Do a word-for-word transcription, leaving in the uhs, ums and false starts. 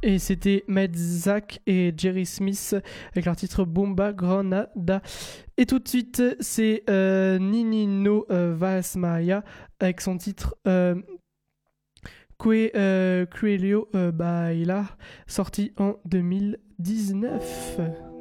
Et c'était Medzak et Jerry Smith avec leur titre Bomba Granada. Et tout de suite, c'est euh, Ninino euh, Vasmaya avec son titre euh, Que euh, Cruelio euh, Baila, sorti en deux mille dix-neuf.